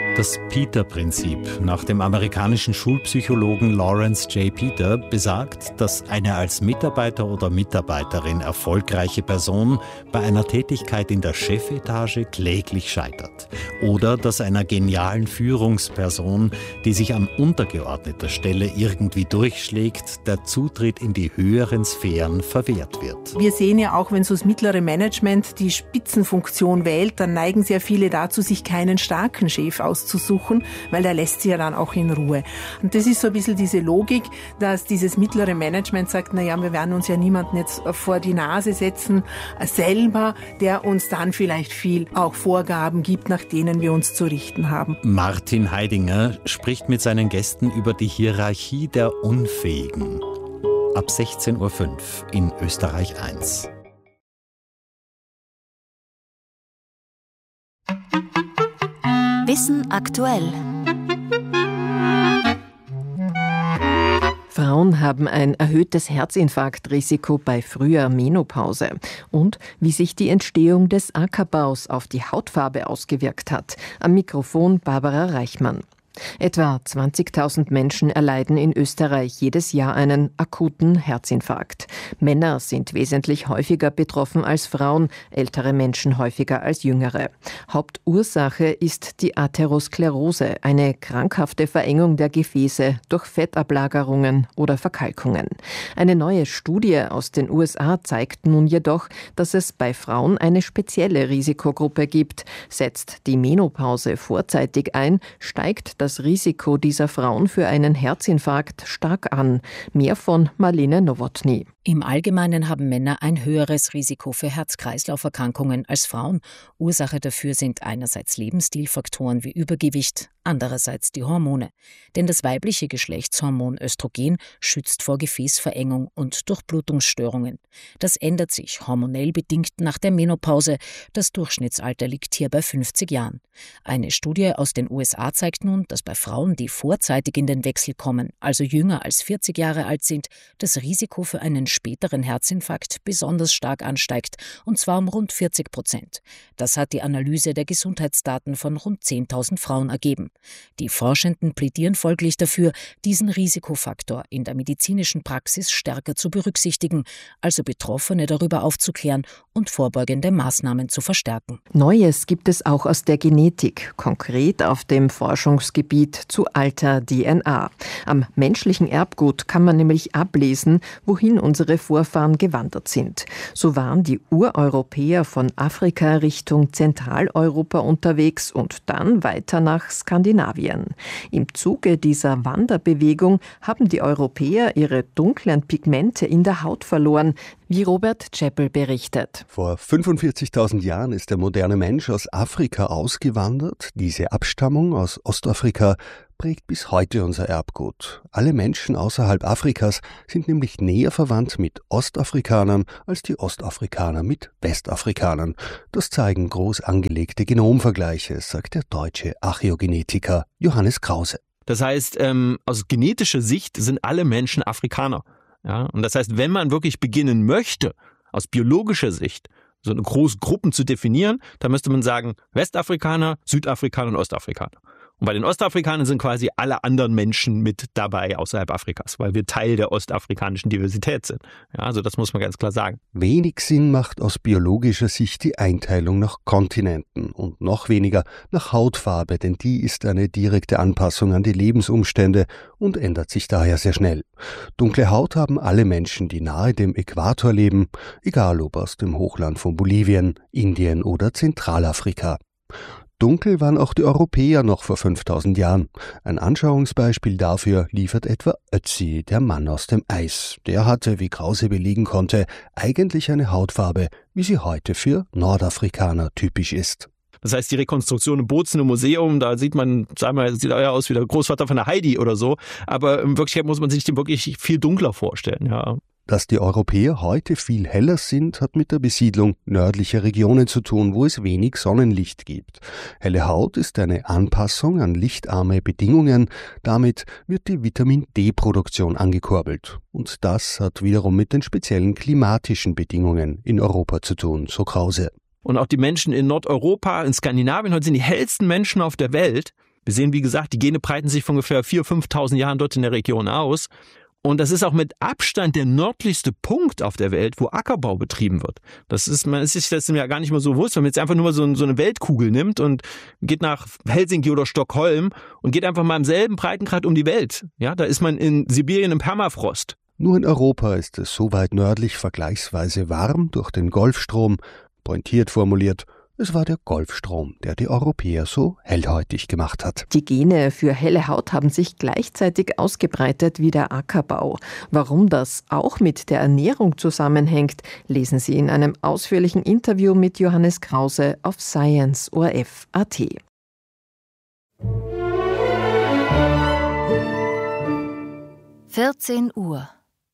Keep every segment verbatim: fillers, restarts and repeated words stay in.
Das Peter-Prinzip nach dem amerikanischen Schulpsychologen Lawrence J. Peter besagt, dass eine als Mitarbeiter oder Mitarbeiterin erfolgreiche Person bei einer Tätigkeit in der Chefetage kläglich scheitert. Oder dass einer genialen Führungsperson, die sich an untergeordneter Stelle irgendwie durchschlägt, der Zutritt in die höheren Sphären verwehrt wird. Wir sehen ja auch, wenn so das mittlere Management die Spitzenfunktion wählt, dann neigen sehr viele dazu, sich keinen starken Chef auszusuchen. zu suchen, weil der lässt sie ja dann auch in Ruhe. Und das ist so ein bisschen diese Logik, dass dieses mittlere Management sagt, na ja, wir werden uns ja niemanden jetzt vor die Nase setzen, selber, der uns dann vielleicht viel auch Vorgaben gibt, nach denen wir uns zu richten haben. Martin Heidinger spricht mit seinen Gästen über die Hierarchie der Unfähigen. Ab sechzehn Uhr fünf in Österreich eins. Wissen aktuell. Frauen haben ein erhöhtes Herzinfarktrisiko bei früher Menopause und wie sich die Entstehung des Ackerbaus auf die Hautfarbe ausgewirkt hat. Am Mikrofon Barbara Reichmann. Etwa zwanzigtausend Menschen erleiden in Österreich jedes Jahr einen akuten Herzinfarkt. Männer sind wesentlich häufiger betroffen als Frauen, ältere Menschen häufiger als jüngere. Hauptursache ist die Atherosklerose, eine krankhafte Verengung der Gefäße durch Fettablagerungen oder Verkalkungen. Eine neue Studie aus den U S A zeigt nun jedoch, dass es bei Frauen eine spezielle Risikogruppe gibt. Setzt die Menopause vorzeitig ein, steigt das Das Risiko dieser Frauen für einen Herzinfarkt stark an. Mehr von Marlene Nowotny. Im Allgemeinen haben Männer ein höheres Risiko für Herz-Kreislauf-Erkrankungen als Frauen. Ursache dafür sind einerseits Lebensstilfaktoren wie Übergewicht, andererseits die Hormone. Denn das weibliche Geschlechtshormon Östrogen schützt vor Gefäßverengung und Durchblutungsstörungen. Das ändert sich hormonell bedingt nach der Menopause. Das Durchschnittsalter liegt hier bei fünfzig Jahren. Eine Studie aus den U S A zeigt nun, dass bei Frauen, die vorzeitig in den Wechsel kommen, also jünger als vierzig Jahre alt sind, das Risiko für einen späteren Herzinfarkt besonders stark ansteigt, und zwar um rund vierzig Prozent. Das hat die Analyse der Gesundheitsdaten von rund zehntausend Frauen ergeben. Die Forschenden plädieren folglich dafür, diesen Risikofaktor in der medizinischen Praxis stärker zu berücksichtigen, also Betroffene darüber aufzuklären und vorbeugende Maßnahmen zu verstärken. Neues gibt es auch aus der Genetik, konkret auf dem Forschungsgebiet zu alter D N A. Am menschlichen Erbgut kann man nämlich ablesen, wohin unsere Vorfahren gewandert sind. So waren die Ureuropäer von Afrika Richtung Zentraleuropa unterwegs und dann weiter nach Skandinavien. Im Zuge dieser Wanderbewegung haben die Europäer ihre dunklen Pigmente in der Haut verloren, wie Robert Czeppel berichtet. Vor fünfundvierzigtausend Jahren ist der moderne Mensch aus Afrika ausgewandert. Diese Abstammung aus Ostafrika prägt bis heute unser Erbgut. Alle Menschen außerhalb Afrikas sind nämlich näher verwandt mit Ostafrikanern als die Ostafrikaner mit Westafrikanern. Das zeigen groß angelegte Genomvergleiche, sagt der deutsche Archäogenetiker Johannes Krause. Das heißt, ähm, aus genetischer Sicht sind alle Menschen Afrikaner. Ja? Und das heißt, wenn man wirklich beginnen möchte, aus biologischer Sicht, so eine große Gruppen zu definieren, dann müsste man sagen, Westafrikaner, Südafrikaner und Ostafrikaner. Und bei den Ostafrikanern sind quasi alle anderen Menschen mit dabei außerhalb Afrikas, weil wir Teil der ostafrikanischen Diversität sind. Ja, also das muss man ganz klar sagen. Wenig Sinn macht aus biologischer Sicht die Einteilung nach Kontinenten und noch weniger nach Hautfarbe, denn die ist eine direkte Anpassung an die Lebensumstände und ändert sich daher sehr schnell. Dunkle Haut haben alle Menschen, die nahe dem Äquator leben, egal ob aus dem Hochland von Bolivien, Indien oder Zentralafrika. Dunkel waren auch die Europäer noch vor fünftausend Jahren. Ein Anschauungsbeispiel dafür liefert etwa Ötzi, der Mann aus dem Eis. Der hatte, wie Krause belegen konnte, eigentlich eine Hautfarbe, wie sie heute für Nordafrikaner typisch ist. Das heißt, die Rekonstruktion im Bozen im Museum, da sieht man, sagen wir, sieht eher aus wie der Großvater von der Heidi oder so. Aber in Wirklichkeit muss man sich den wirklich viel dunkler vorstellen, ja. Dass die Europäer heute viel heller sind, hat mit der Besiedlung nördlicher Regionen zu tun, wo es wenig Sonnenlicht gibt. Helle Haut ist eine Anpassung an lichtarme Bedingungen. Damit wird die Vitamin-D-Produktion angekurbelt. Und das hat wiederum mit den speziellen klimatischen Bedingungen in Europa zu tun, so Krause. Und auch die Menschen in Nordeuropa, in Skandinavien, heute sind die hellsten Menschen auf der Welt. Wir sehen, wie gesagt, die Gene breiten sich von ungefähr viertausend, fünftausend Jahren dort in der Region aus. Und das ist auch mit Abstand der nördlichste Punkt auf der Welt, wo Ackerbau betrieben wird. Das ist, man ist sich das ja gar nicht mehr so bewusst, wenn man jetzt einfach nur mal so, so eine Weltkugel nimmt und geht nach Helsinki oder Stockholm und geht einfach mal im selben Breitengrad um die Welt. Ja, da ist man in Sibirien im Permafrost. Nur in Europa ist es so weit nördlich vergleichsweise warm durch den Golfstrom. Pointiert formuliert, es war der Golfstrom, der die Europäer so hellhäutig gemacht hat. Die Gene für helle Haut haben sich gleichzeitig ausgebreitet wie der Ackerbau. Warum das auch mit der Ernährung zusammenhängt, lesen Sie in einem ausführlichen Interview mit Johannes Krause auf Science O R F Punkt A T. vierzehn Uhr.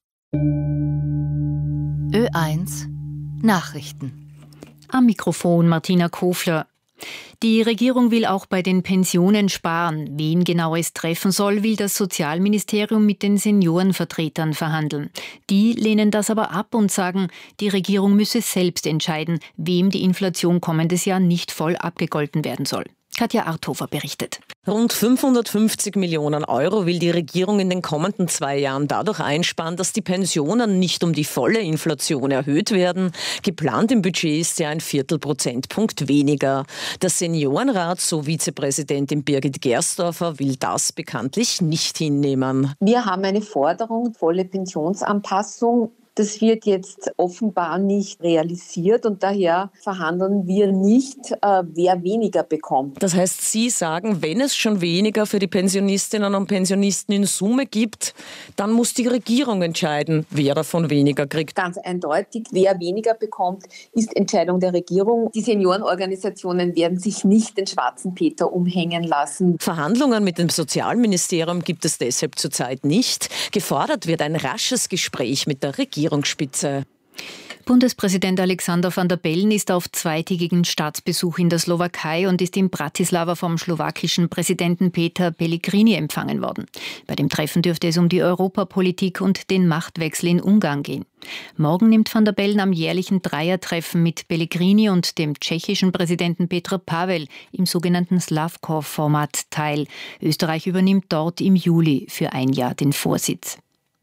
Ö eins Nachrichten. Am Mikrofon Martina Kofler. Die Regierung will auch bei den Pensionen sparen. Wen genau es treffen soll, will das Sozialministerium mit den Seniorenvertretern verhandeln. Die lehnen das aber ab und sagen, die Regierung müsse selbst entscheiden, wem die Inflation kommendes Jahr nicht voll abgegolten werden soll. Katja Arthofer berichtet. Rund fünfhundertfünfzig Millionen Euro will die Regierung in den kommenden zwei Jahren dadurch einsparen, dass die Pensionen nicht um die volle Inflation erhöht werden. Geplant im Budget ist ja ein Viertelprozentpunkt weniger. Der Seniorenrat, so Vizepräsidentin Birgit Gersdorfer, will das bekanntlich nicht hinnehmen. Wir haben eine Forderung, volle Pensionsanpassung. Das wird jetzt offenbar nicht realisiert und daher verhandeln wir nicht, äh, wer weniger bekommt. Das heißt, Sie sagen, wenn es schon weniger für die Pensionistinnen und Pensionisten in Summe gibt, dann muss die Regierung entscheiden, wer davon weniger kriegt. Ganz eindeutig, wer weniger bekommt, ist Entscheidung der Regierung. Die Seniorenorganisationen werden sich nicht den schwarzen Peter umhängen lassen. Verhandlungen mit dem Sozialministerium gibt es deshalb zurzeit nicht. Gefordert wird ein rasches Gespräch mit der Regierung. Bundespräsident Alexander Van der Bellen ist auf zweitägigen Staatsbesuch in der Slowakei und ist in Bratislava vom slowakischen Präsidenten Peter Pellegrini empfangen worden. Bei dem Treffen dürfte es um die Europapolitik und den Machtwechsel in Ungarn gehen. Morgen nimmt Van der Bellen am jährlichen Dreiertreffen mit Pellegrini und dem tschechischen Präsidenten Petr Pavel im sogenannten Slavkov-Format teil. Österreich übernimmt dort im Juli für ein Jahr den Vorsitz.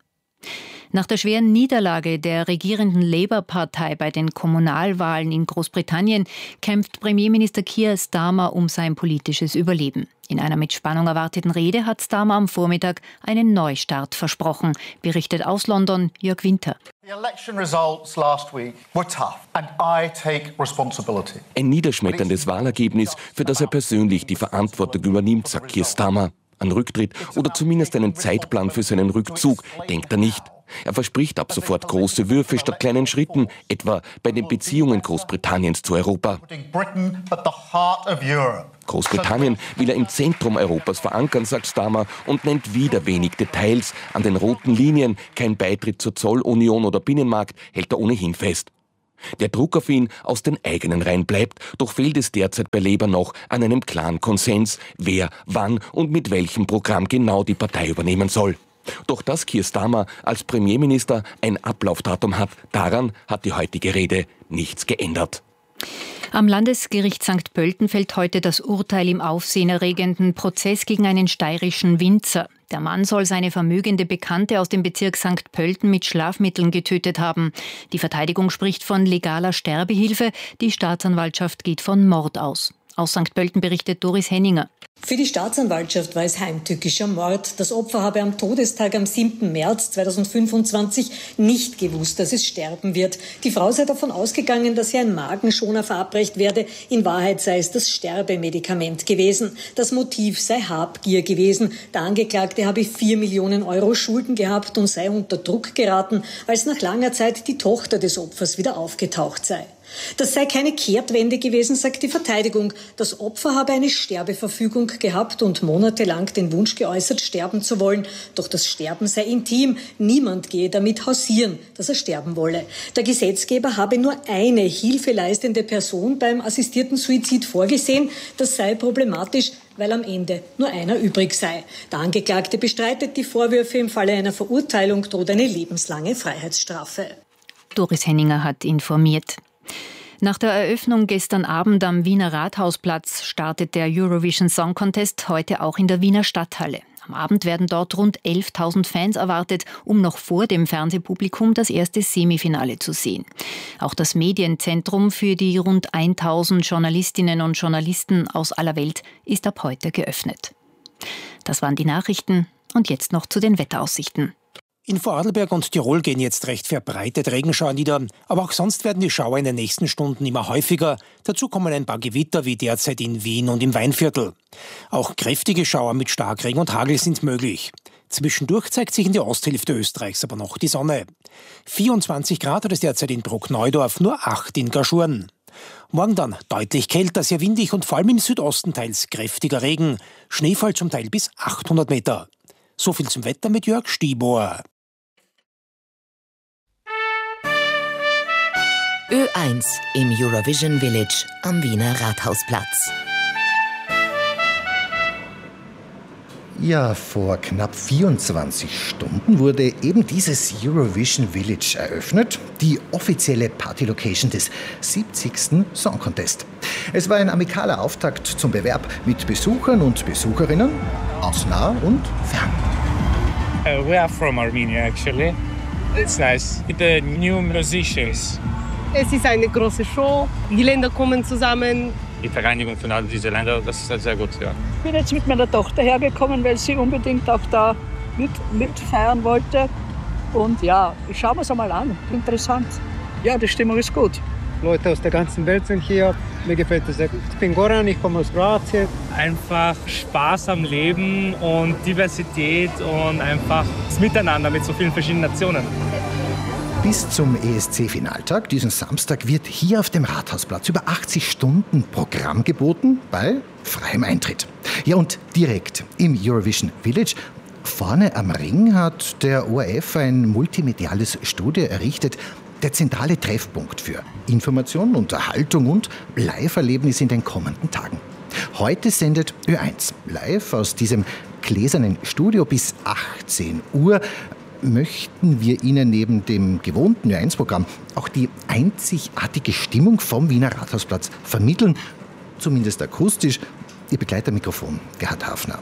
Nach der schweren Niederlage der regierenden Labour-Partei bei den Kommunalwahlen in Großbritannien kämpft Premierminister Keir Starmer um sein politisches Überleben. In einer mit Spannung erwarteten Rede hat Starmer am Vormittag einen Neustart versprochen, berichtet aus London Jörg Winter. Ein niederschmetterndes Wahlergebnis, für das er persönlich die Verantwortung übernimmt, sagt Keir Starmer. An Rücktritt oder zumindest einen Zeitplan für seinen Rückzug denkt er nicht. Er verspricht ab sofort große Würfe statt kleinen Schritten, etwa bei den Beziehungen Großbritanniens zu Europa. Großbritannien will er im Zentrum Europas verankern, sagt Starmer, und nennt wieder wenig Details. An den roten Linien, kein Beitritt zur Zollunion oder Binnenmarkt, hält er ohnehin fest. Der Druck auf ihn aus den eigenen Reihen bleibt, doch fehlt es derzeit bei Labour noch an einem klaren Konsens, wer, wann und mit welchem Programm genau die Partei übernehmen soll. Doch dass Keir Starmer als Premierminister ein Ablaufdatum hat, daran hat die heutige Rede nichts geändert. Am Landesgericht Sankt Pölten fällt heute das Urteil im aufsehenerregenden Prozess gegen einen steirischen Winzer. Der Mann soll seine vermögende Bekannte aus dem Bezirk Sankt Pölten mit Schlafmitteln getötet haben. Die Verteidigung spricht von legaler Sterbehilfe, die Staatsanwaltschaft geht von Mord aus. Aus Sankt Pölten berichtet Doris Henninger. Für die Staatsanwaltschaft war es heimtückischer Mord. Das Opfer habe am Todestag am siebten März zweitausendfünfundzwanzig nicht gewusst, dass es sterben wird. Die Frau sei davon ausgegangen, dass ihr ein Magenschoner verabreicht werde. In Wahrheit sei es das Sterbemedikament gewesen. Das Motiv sei Habgier gewesen. Der Angeklagte habe vier Millionen Euro Schulden gehabt und sei unter Druck geraten, als nach langer Zeit die Tochter des Opfers wieder aufgetaucht sei. Das sei keine Kehrtwende gewesen, sagt die Verteidigung. Das Opfer habe eine Sterbeverfügung gehabt und monatelang den Wunsch geäußert, sterben zu wollen. Doch das Sterben sei intim. Niemand gehe damit hausieren, dass er sterben wolle. Der Gesetzgeber habe nur eine hilfeleistende Person beim assistierten Suizid vorgesehen. Das sei problematisch, weil am Ende nur einer übrig sei. Der Angeklagte bestreitet die Vorwürfe. Im Falle einer Verurteilung droht eine lebenslange Freiheitsstrafe. Doris Henninger hat informiert. Nach der Eröffnung gestern Abend am Wiener Rathausplatz startet der Eurovision Song Contest heute auch in der Wiener Stadthalle. Am Abend werden dort rund elftausend Fans erwartet, um noch vor dem Fernsehpublikum das erste Semifinale zu sehen. Auch das Medienzentrum für die rund tausend Journalistinnen und Journalisten aus aller Welt ist ab heute geöffnet. Das waren die Nachrichten und jetzt noch zu den Wetteraussichten. In Vorarlberg und Tirol gehen jetzt recht verbreitet Regenschauer nieder, aber auch sonst werden die Schauer in den nächsten Stunden immer häufiger. Dazu kommen ein paar Gewitter wie derzeit in Wien und im Weinviertel. Auch kräftige Schauer mit Starkregen und Hagel sind möglich. Zwischendurch zeigt sich in der Osthälfte Österreichs aber noch die Sonne. vierundzwanzig Grad hat es derzeit in Bruckneudorf, nur acht in Gaschurn. Morgen dann deutlich kälter, sehr windig und vor allem im Südosten teils kräftiger Regen. Schneefall zum Teil bis achthundert Meter. So viel zum Wetter mit Jörg Stiebohr. Ö eins im Eurovision Village am Wiener Rathausplatz. Ja, vor knapp vierundzwanzig Stunden wurde eben dieses Eurovision Village eröffnet, die offizielle Party-Location des siebzigsten Song Contest. Es war ein amikaler Auftakt zum Bewerb mit Besuchern und Besucherinnen aus nah und fern. Uh, we are from Armenia actually. It's nice with the new musicians. Es ist eine große Show, die Länder kommen zusammen. Die Vereinigung von all diesen Ländern, das ist halt sehr gut, ja. Ich bin jetzt mit meiner Tochter hergekommen, weil sie unbedingt auch da mit, mitfeiern wollte. Und ja, schauen wir es einmal an. Interessant. Ja, die Stimmung ist gut. Leute aus der ganzen Welt sind hier. Mir gefällt es sehr gut. Ich bin Goran, ich komme aus Kroatien. Einfach Spaß am Leben und Diversität und einfach das Miteinander mit so vielen verschiedenen Nationen. Bis zum E S C-Finaltag diesen Samstag wird hier auf dem Rathausplatz über achtzig Stunden Programm geboten bei freiem Eintritt. Ja, und direkt im Eurovision Village, vorne am Ring, hat der O R F ein multimediales Studio errichtet. Der zentrale Treffpunkt für Information, Unterhaltung und Live-Erlebnis in den kommenden Tagen. Heute sendet Ö eins live aus diesem gläsernen Studio bis achtzehn Uhr. Möchten wir Ihnen neben dem gewohnten Ö eins Programm auch die einzigartige Stimmung vom Wiener Rathausplatz vermitteln, zumindest akustisch. Ihr Begleitermikrofon Gerhard Hafner.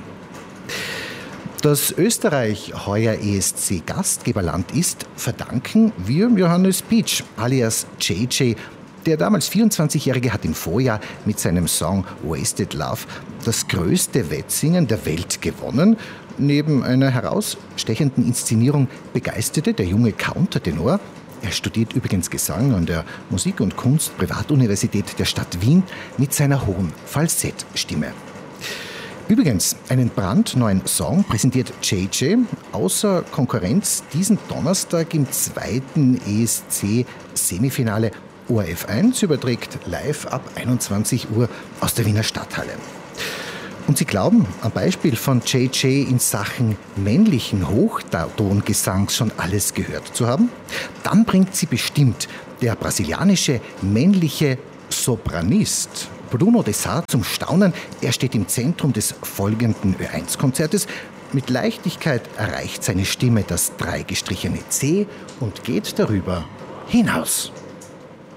Dass Österreich heuer E S C-Gastgeberland ist, verdanken wir Johannes Pietsch alias J J. Der damals vierundzwanzigjährige hat im Vorjahr mit seinem Song Wasted Love das größte Wettsingen der Welt gewonnen. Neben einer herausstechenden Inszenierung begeisterte der junge Countertenor. Er studiert übrigens Gesang an der Musik- und Kunst-Privatuniversität der Stadt Wien mit seiner hohen Falsettstimme. Übrigens, einen brandneuen Song präsentiert J J außer Konkurrenz diesen Donnerstag im zweiten E S C-Semifinale. O R F eins überträgt live ab einundzwanzig Uhr aus der Wiener Stadthalle. Und Sie glauben, am Beispiel von J J in Sachen männlichen Hochtongesangs schon alles gehört zu haben? Dann bringt Sie bestimmt der brasilianische männliche Sopranist Bruno de Sá zum Staunen. Er steht im Zentrum des folgenden Ö eins Konzertes. Mit Leichtigkeit erreicht seine Stimme das drei gestrichene C und geht darüber hinaus.